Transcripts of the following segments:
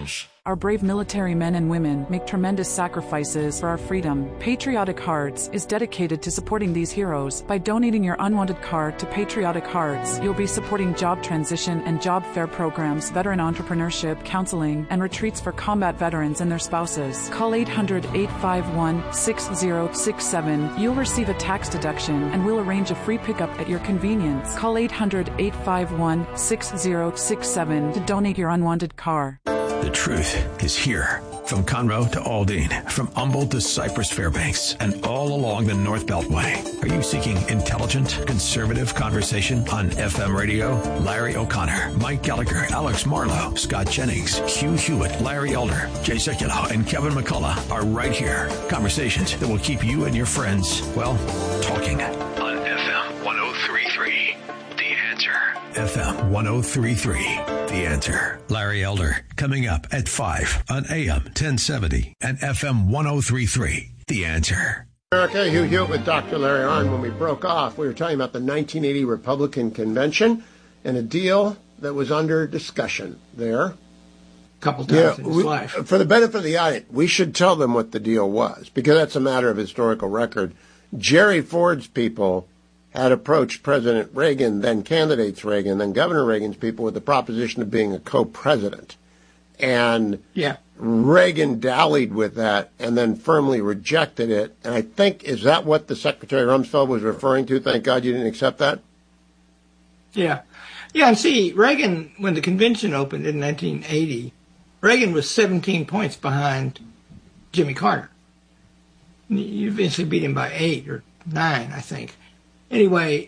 News. Our brave military men and women make tremendous sacrifices for our freedom. Patriotic Hearts is dedicated to supporting these heroes. By donating your unwanted card to Patriotic Hearts, you'll be supporting job transition and job fair programs, veteran entrepreneurship, counseling, and retreats for combat veterans and their spouses. Call 800-851-6067. You'll receive a tax deduction and we'll arrange a free pickup at your convenience. Call 800-851-6067 to donate your unwanted car. The truth is here. From Conroe to Aldine, from Humboldt to Cypress Fairbanks, and all along the North Beltway. Are you seeking intelligent, conservative conversation on FM radio? Larry O'Connor, Mike Gallagher, Alex Marlowe, Scott Jennings, Hugh Hewitt, Larry Elder, Jay Sekulow, and Kevin McCullough are right here. Conversations that will keep you and your friends, well, talking. On FM 103.3, The Answer. FM 103.3. The Answer. Larry Elder, coming up at 5 on AM 1070 and FM 103.3. The Answer. America, Hugh Hewitt with Dr. Larry Arnn. When we broke off, we were talking about the 1980 Republican Convention and a deal that was under discussion there. A couple times in his life. For the benefit of the audience, we should tell them what the deal was, because that's a matter of historical record. Jerry Ford's people had approached President Reagan, then candidates Reagan, then Governor Reagan's people with the proposition of being a co-president. And Reagan dallied with that and then firmly rejected it. And I think, is that what the Secretary Rumsfeld was referring to? Thank God you didn't accept that? Yeah. Yeah, and see, Reagan, when the convention opened in 1980, Reagan was 17 points behind Jimmy Carter. You eventually beat him by 8 or 9, I think. Anyway,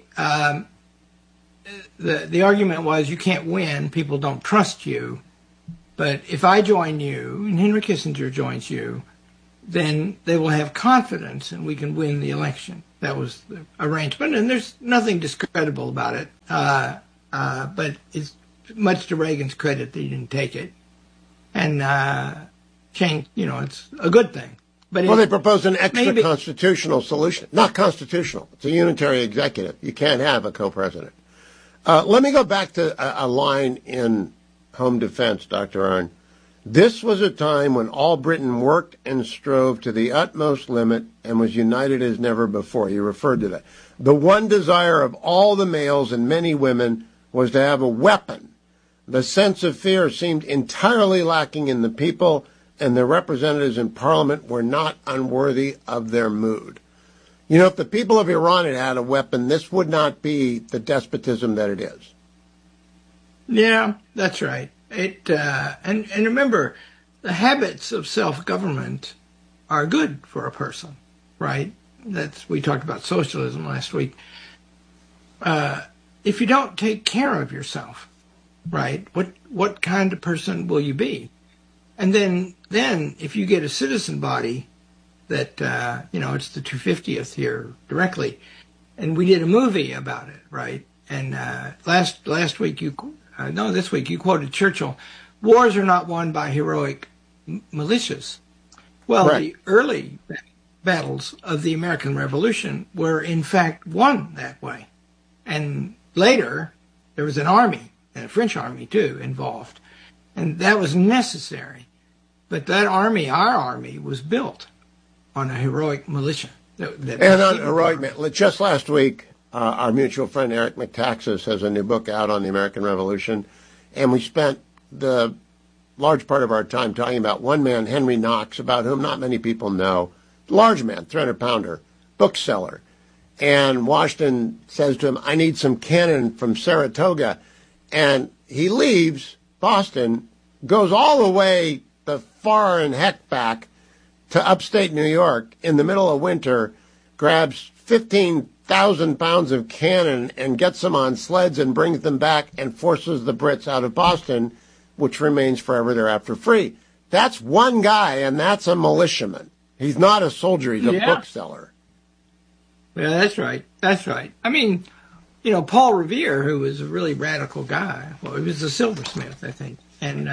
the argument was you can't win, people don't trust you, but if I join you and Henry Kissinger joins you, then they will have confidence and we can win the election. That was the arrangement, and there's nothing discreditable about it, but it's much to Reagan's credit that he didn't take it. And change, it's a good thing. But they proposed an extra-constitutional solution. Not constitutional. It's a unitary executive. You can't have a co-president. Let me go back to a line in Home Defense, Dr. Arnn. This was a time when all Britain worked and strove to the utmost limit and was united as never before. You referred to that. The one desire of all the males and many women was to have a weapon. The sense of fear seemed entirely lacking in the people, and their representatives in Parliament were not unworthy of their mood. If the people of Iran had had a weapon, this would not be the despotism that it is. Yeah, that's right. And remember, the habits of self-government are good for a person, right? We talked about socialism last week. If you don't take care of yourself, right, what kind of person will you be? And then if you get a citizen body that, it's the 250th here directly, and we did a movie about it, right? And this week you quoted Churchill, wars are not won by heroic militias. Well, right. The early battles of the American Revolution were in fact won that way. And later, there was an army, and a French army too, involved. And that was necessary. But that army, our army, was built on a heroic militia. Just last week, our mutual friend Eric McTaxis has a new book out on the American Revolution. And we spent the large part of our time talking about one man, Henry Knox, about whom not many people know. Large man, 300-pounder, bookseller. And Washington says to him, I need some cannon from Saratoga. And he leaves Boston, goes all the way the far and heck back to upstate New York in the middle of winter, grabs 15,000 pounds of cannon and gets them on sleds and brings them back and forces the Brits out of Boston, which remains forever thereafter free. That's one guy, and that's a militiaman. He's not a soldier. He's a bookseller. Yeah, that's right. That's right. I mean, Paul Revere, who was a really radical guy, well, he was a silversmith, I think. And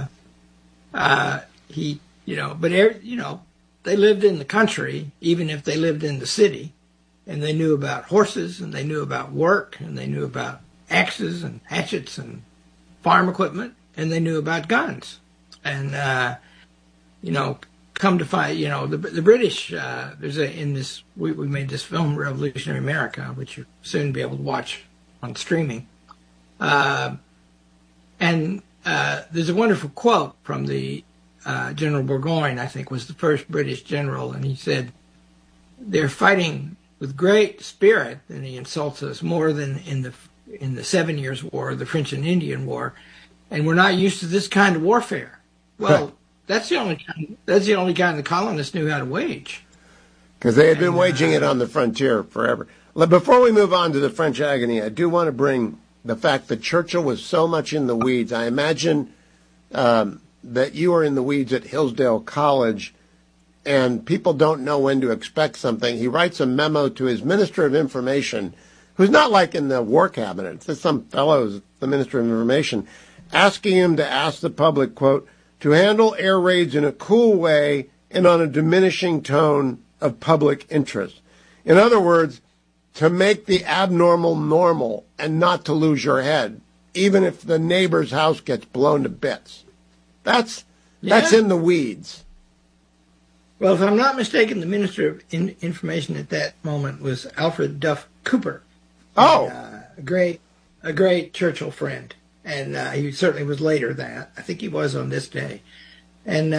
they lived in the country, even if they lived in the city, and they knew about horses, and they knew about work, and they knew about axes and hatchets and farm equipment, and they knew about guns. And, come to find, the British, we made this film, Revolutionary America, which you'll soon be able to watch on streaming. And there's a wonderful quote from the General Burgoyne, I think, was the first British general, and he said, "They're fighting with great spirit," and he insults us more than in the 7 Years' War, the French and Indian War, and we're not used to this kind of warfare. Well, that's the only kind the colonists knew how to wage. Because they had been waging it on the frontier forever. Before we move on to the French agony, I do want to bring the fact that Churchill was so much in the weeds. I imagine that you were in the weeds at Hillsdale College, and people don't know when to expect something. He writes a memo to his Minister of Information, who's not like in the War Cabinet. It's just some fellow who's the Minister of Information, asking him to ask the public, quote, to handle air raids in a cool way and on a diminishing tone of public interest. In other words, to make the abnormal normal and not to lose your head, even if the neighbor's house gets blown to bits. That's in the weeds. Well, if I'm not mistaken, the Minister of Information at that moment was Alfred Duff Cooper. Oh, a great Churchill friend, and he certainly was later that. I think he was on this day, and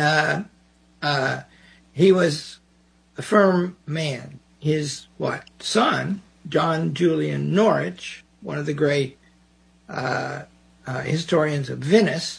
he was a firm man. His son, John Julian Norwich, one of the great historians of Venice,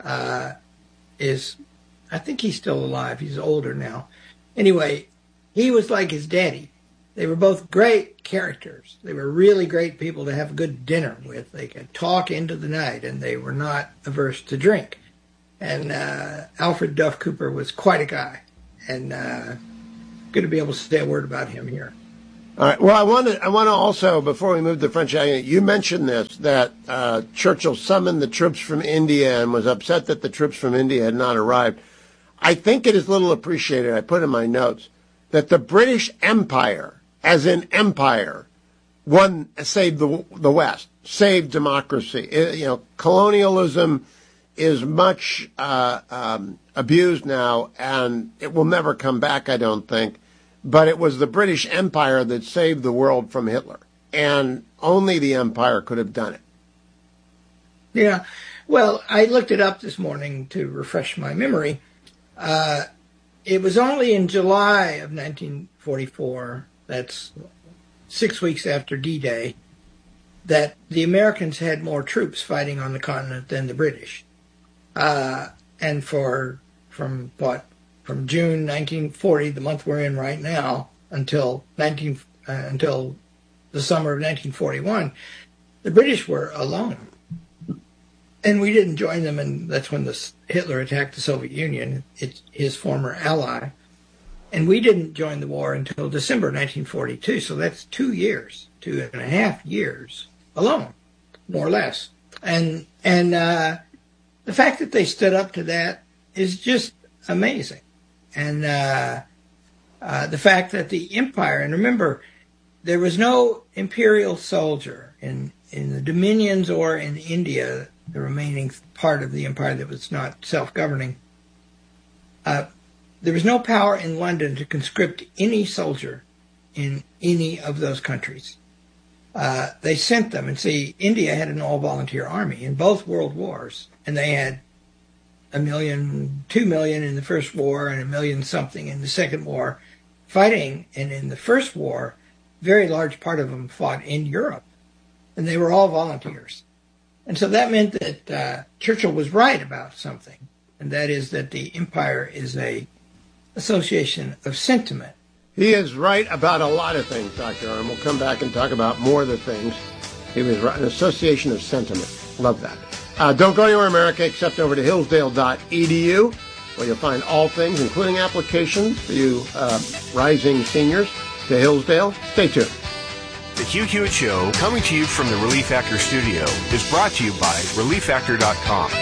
I think he's still alive. He's older now. Anyway, he was like his daddy. They were both great characters. They were really great people to have a good dinner with. They could talk into the night, and they were not averse to drink. And Alfred Duff Cooper was quite a guy, and good to be able to say a word about him here. All right. Well, I want to also, before we move to the French agony, you mentioned this, that Churchill summoned the troops from India and was upset that the troops from India had not arrived. I think it is little appreciated, I put in my notes, that the British Empire, as in empire, saved the West, saved democracy. Colonialism is much abused now, and it will never come back, I don't think. But it was the British Empire that saved the world from Hitler, and only the Empire could have done it. Yeah. Well, I looked it up this morning to refresh my memory. It was only in July of 1944, that's 6 weeks after D-Day, that the Americans had more troops fighting on the continent than the British. And from June 1940, the month we're in right now, until the summer of 1941, the British were alone. And we didn't join them, and that's when Hitler attacked the Soviet Union, his former ally. And we didn't join the war until December 1942, so that's 2.5 years alone, more or less. And the fact that they stood up to that is just amazing. And the fact that the empire, and remember, there was no imperial soldier in the dominions or in India, the remaining part of the empire that was not self-governing. There was no power in London to conscript any soldier in any of those countries. They sent them, and see, India had an all-volunteer army in both world wars, and they had 1 million, 2 million in the first war and 1 million something in the second war fighting. And in the first war, very large part of them fought in Europe, and they were all volunteers. And so that meant that Churchill was right about something, and that is that the empire is a association of sentiment. He is right about a lot of things, Dr. Arnn. We'll come back and talk about more of the things. He was right, an association of sentiment. Love that. Don't go anywhere, America, except over to hillsdale.edu, where you'll find all things, including applications for you rising seniors to Hillsdale. Stay tuned. The Hugh Hewitt Show, coming to you from the Relief Factor studio, is brought to you by ReliefFactor.com.